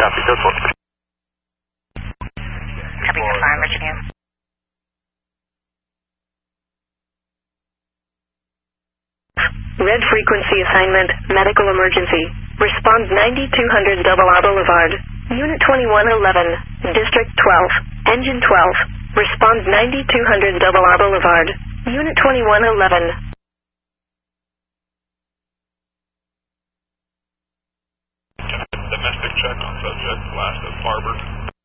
Copy, code 4. Copy, code 5, Virginia. Red frequency assignment, medical emergency. Respond 9200 Double R Boulevard. Unit 2111, District 12, Engine 12. Respond 9200 Double R Boulevard. Unit 2111. Domestic check on subject, last at Farber.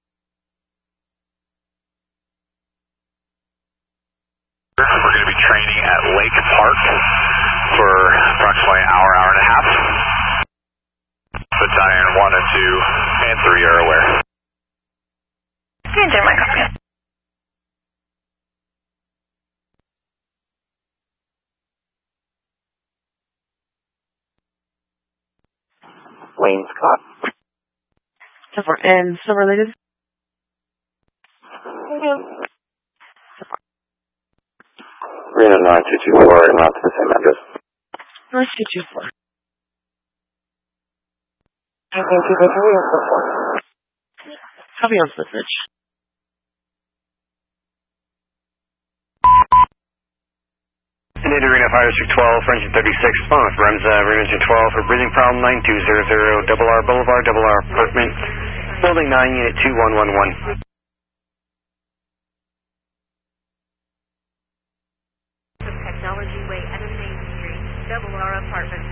We're going to be training at Lake Park for approximately an hour, hour and a half. Battalion 1 and 2 and 3 are aware. Engine 1, copy. Wayne Scott. And still related? Reno 9224 and not to the same address. 9224. 9224. Copy on message. Into Reno Fire District 12, for Engine 36, respond with Remza, Reno Engine 12 for breathing problem 9200, Double R Boulevard, Double R Apartment, Building 9, Unit 2111. Technology Way at Main Street, Double R Apartment.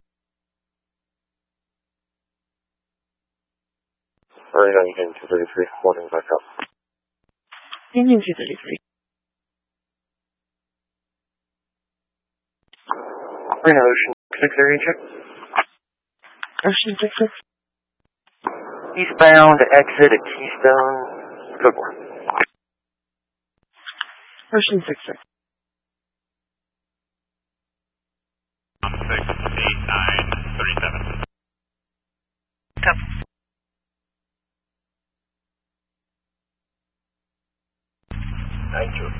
Reno Engine 233, holding back up. Engine 233. Reno Ocean 6 area check. Ocean 66. Eastbound exit at Keystone. Code 4. Ocean 66. 68937. Copy. Thank you.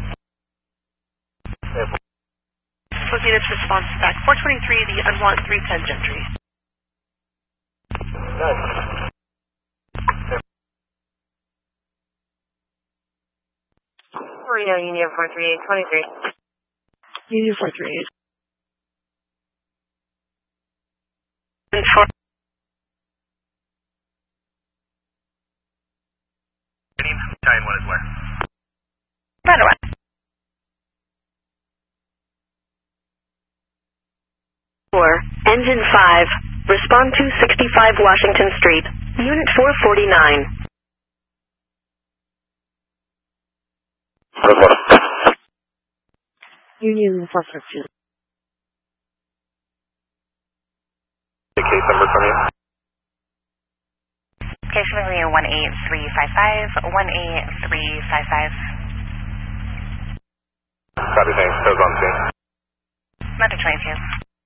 Those units response back. 423, the unwanted 310 Gentry. Reno Union 43823. Union 438. And 4. Battalion 1 is where? By the way. Engine 5. Respond to 65 Washington Street. Unit 449. Union 452. The case number from you? Case number 18355, 18355. Copy, thanks. Codes on scene. Medic 22.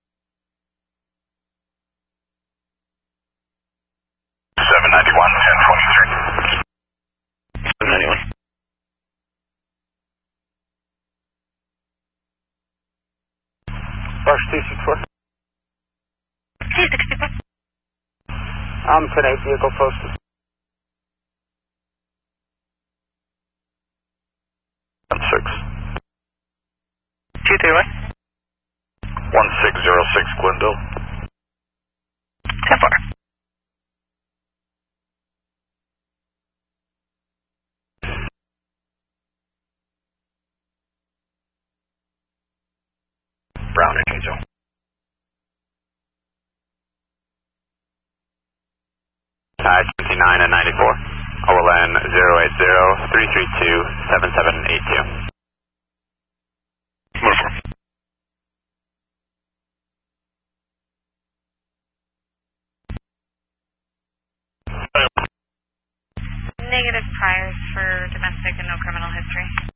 791, 1023. 791. Rush 264. T64. 10-8 vehicle posted. 16. 231. 1606 Glendale. 10-4. Brown and Angel. Tide 59 and 94. OLN 080-332-7782. Move. Negative priors for domestic and no criminal history.